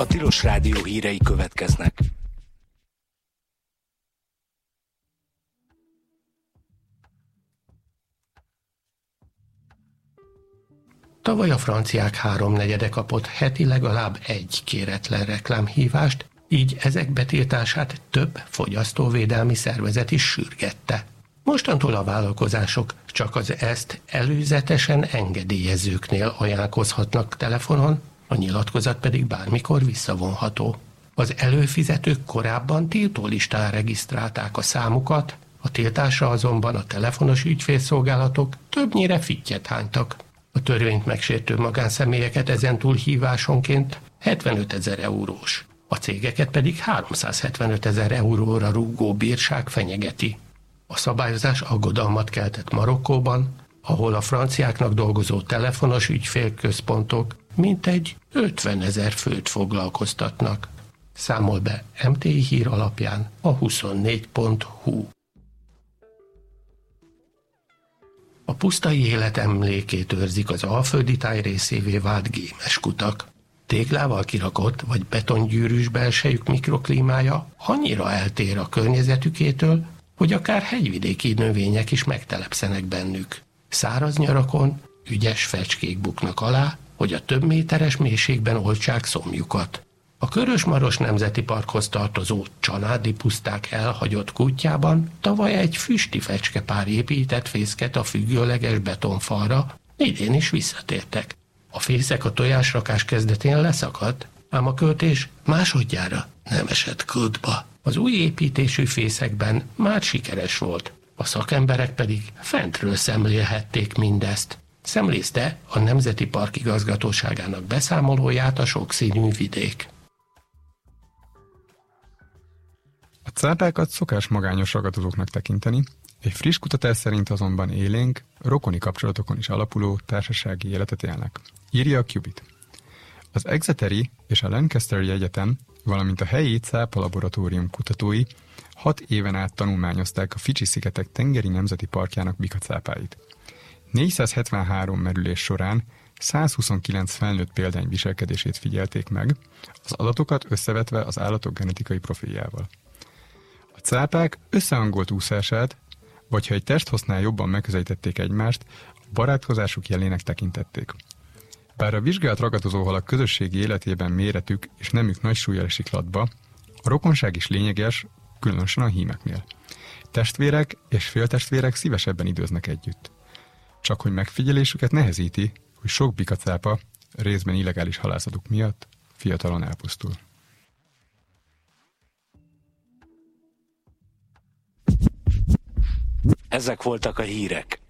A Tilos Rádió hírei következnek. Tavaly a franciák 3/4 kapott heti legalább egy kéretlen reklámhívást, így ezek betiltását több fogyasztóvédelmi szervezet is sürgette. Mostantól a vállalkozások csak az ezt előzetesen engedélyezőknél ajánlkozhatnak telefonon, a nyilatkozat pedig bármikor visszavonható. Az előfizetők korábban tiltólistán regisztrálták a számukat, a tiltásra azonban a telefonos ügyfélszolgálatok többnyire fittyet hánytak. A törvényt megsértő magánszemélyeket ezentúl hívásonként 75 000 eurós, a cégeket pedig 375 000 euróra rúgó bírság fenyegeti. A szabályozás aggodalmat keltett Marokkóban, ahol a franciáknak dolgozó telefonos ügyfélközpontok mintegy 50 000 főt foglalkoztatnak. Számol be MTI hír alapján a 24.hu. A pusztai élet emlékét őrzik az alföldi táj részévé vált gémes kutak. Téglával kirakott vagy betongyűrűs belsejük mikroklímája annyira eltér a környezetükétől, hogy akár hegyvidéki növények is megtelepszenek bennük. Száraz nyarakon ügyes fecskék buknak alá, hogy a több méteres mélységben oltsák szomjukat. A Körös-Maros Nemzeti Parkhoz tartozó Csanádi puszták elhagyott kútjában tavaly egy füsti fecskepár épített fészket a függőleges betonfalra, idén is visszatértek. A fészek a tojásrakás kezdetén leszakadt, ám a költés másodjára nem esett kútba. Az új építésű fészekben már sikeres volt, a szakemberek pedig fentről szemlélhették mindezt. Szemlézte a Nemzeti Park igazgatóságának beszámolóját a sokszínű vidék. A cápákat szokás magányos ragadozóknak tekinteni, egy friss kutatás szerint azonban élénk, rokoni kapcsolatokon is alapuló társasági életet élnek. Írja a Qubit. Az Exeteri és a Lancasteri Egyetem, valamint a helyi cápa laboratórium kutatói 6 éven át tanulmányozták a Fidzsi-szigetek tengeri nemzeti parkjának bikacápáit. 473 merülés során 129 felnőtt példány viselkedését figyelték meg, az adatokat összevetve az állatok genetikai profiljával. A cápák összehangolt úszását, vagy ha egy testhosznál jobban megközelítették egymást, a barátkozásuk jelének tekintették. Bár a vizsgált ragadozóhalak közösségi életében méretük és nemük nagy súllyal esik latba, a rokonság is lényeges, különösen a hímeknél. Testvérek és féltestvérek szívesebben időznek együtt. Csak hogy megfigyelésüket nehezíti, hogy sok bikacápa részben illegális halászatuk miatt fiatalon elpusztul. Ezek voltak a hírek.